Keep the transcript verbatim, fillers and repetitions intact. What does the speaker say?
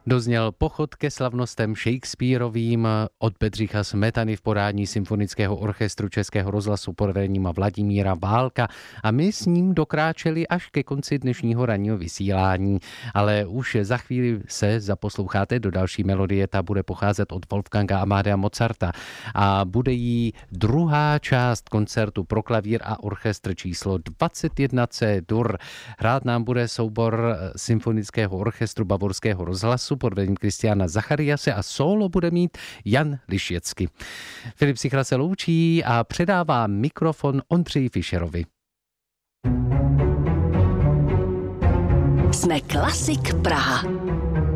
Dozněl pochod ke slavnostem Shakespearovým od Bedřicha Smetany v podání Symfonického orchestru Českého rozhlasu pod vedením Vladimíra Válka a my s ním dokráčeli až ke konci dnešního ranního vysílání. Ale už za chvíli se zaposloucháte do další melodie, ta bude pocházet od Wolfganga Amadea Mozarta a bude jí druhá část koncertu pro klavír a orchestr číslo dvacet jedna C dur. Hrát nám bude soubor Symfonického orchestru Bavorského rozhlasu pod vedením Kristiána Zachariase a solo bude mít Jan Lišecky. Filip Sichra se loučí a předává mikrofon Ondřeji Fischerovi. Jsme Klasik Praha.